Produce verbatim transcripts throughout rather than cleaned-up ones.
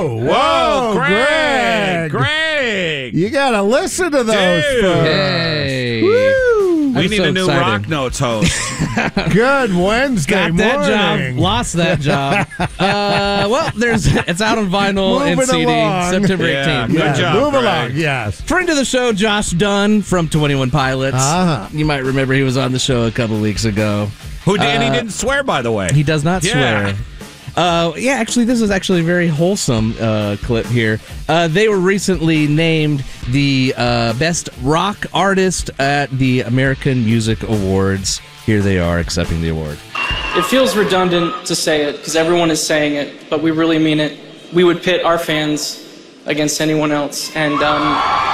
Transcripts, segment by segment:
Whoa, whoa, Greg. Greg. Greg. You got to listen to those Dude. folks. Hey. Woo. We I'm need so a new excited. Rock Notes host. Good Wednesday Got morning. that job, lost that job. uh, well, there's it's out on vinyl and Moving C D along. September Yeah, eighteenth. good Yeah, job, move Greg. along, yes. Friend of the show, Josh Dunn from twenty-one Pilots. Uh-huh. You might remember he was on the show a couple weeks ago. Who did, and he Uh, didn't swear, by the way. He does not Yeah. swear. Uh, yeah, actually, this is actually a very wholesome uh, clip here. Uh, they were recently named the uh, best rock artist at the American Music Awards. Here they are accepting the award. It feels redundant to say it because everyone is saying it, but we really mean it. We would pit our fans against anyone else. And um,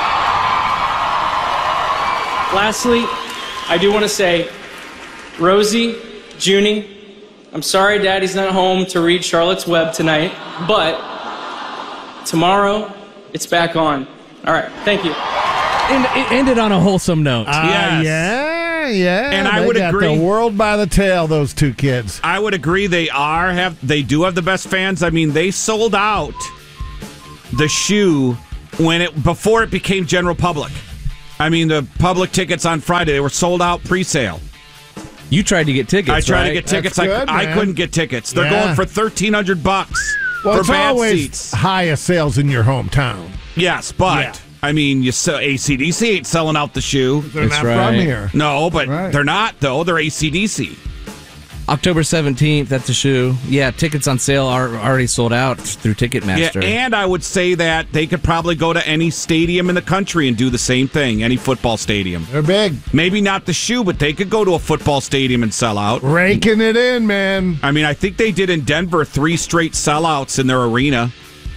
lastly, I do want to say, Rosie, Junie, I'm sorry Daddy's not home to read Charlotte's Web tonight, but tomorrow it's back on. All right, thank you. And it ended on a wholesome note. Uh, Yes. Yeah, yeah. And I They would got agree. the world by the tail, those two kids. I would agree they are have they do have the best fans. I mean, they sold out the shoe when it before it became general public. I mean, the public tickets on Friday, they were sold out pre-sale. You tried to get tickets, I tried right? to get tickets. That's good, I, I man. couldn't get tickets. They're Yeah. going for thirteen hundred bucks Well, for it's bad always seats. highest sales in your hometown. Yes, but Yeah. I mean, you sell A C D C ain't selling out the shoe. They're That's not from right. here. No, but Right. they're not though. They're A C D C. October seventeenth, that's a shoe. Yeah, tickets on sale are already sold out through Yeah, Ticketmaster. and I would say that they could probably go to any stadium in the country and do the same thing. Any football stadium. They're big. Maybe not the shoe, but they could go to a football stadium and sell out. Raking it in, man. I mean, I think they did in Denver three straight sellouts in their arena.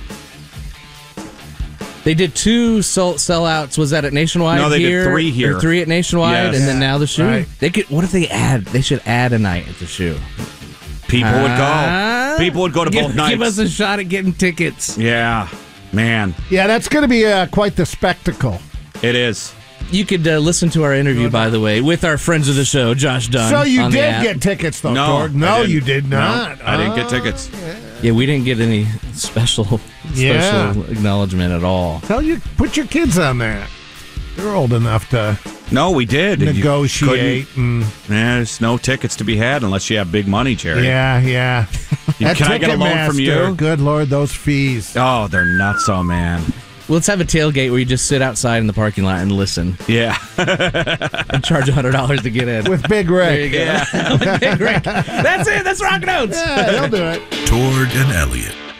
They did two sell- sellouts. Was that at Nationwide? No, they did here? three here. Or three at Nationwide, Yes. and then now the shoe. Right. They could. What if they add? They should add a night at the shoe. People would Huh? go. People would go to give, both nights. Give us a shot at getting tickets. Yeah, man, Yeah, that's going to be uh, quite the spectacle. it is. You could uh, listen to our interview, by the way, with our friends of the show, Josh Dunn. So you on the did app. get tickets, though, No, Gord? I No, didn't. you did No, not. I didn't get Oh, tickets. Yeah, we didn't get any special special Yeah. acknowledgement at all. Tell you, put your kids on that. They're old enough to No, we did. You negotiate. And, couldn't- Man, there's no tickets to be had unless you have big money, Jerry. yeah, yeah. That Can I get a loan from Ticketmaster, you? Good Lord, those fees. Oh, they're nuts, oh man. Well, let's have a tailgate where you just sit outside in the parking lot and listen Yeah. and charge one hundred dollars to get in. With Big There you Rick. go. Yeah. Big Rick. That's it. That's Rock Notes. Yeah, he'll do it. Tord and Elliott.